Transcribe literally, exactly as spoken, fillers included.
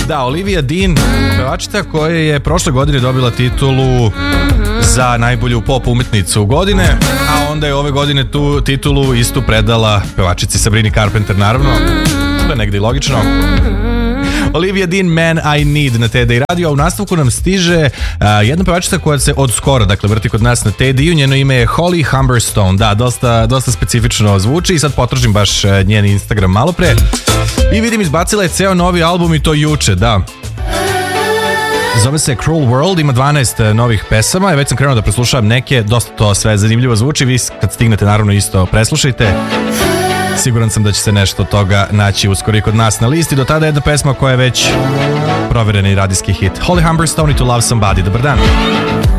Da, Olivia Dean, pevačica koja je prošle godine dobila titulu za najbolju pop umetnicu godine, a onda je ove godine tu titulu istu predala pevačici Sabrini Carpenter, naravno. To je negdje logično. Olivia Dean, Man I Need na T D I radio, a u nastavku nam stiže uh, jedna pevačica koja se od skora, dakle, vrti kod nas na T D I-u, njeno ime je Holly Humberstone, da, dosta, dosta specifično zvuči i sad potražim baš uh, njen Instagram malo pre i vidim izbacila je ceo novi album i to juče, da. Zove se Cruel World, ima dvanaest novih pesama i već sam krenuo da preslušavam neke, dosta to sve zanimljivo zvuči, vi kad stignete naravno isto preslušajte. Siguran sam da će se nešto od toga naći uskoro i kod nas na listi. Do tada jedna pesma koja je već provereni radijski hit. Holly Humberstone i To Love Somebody. Dobar dan.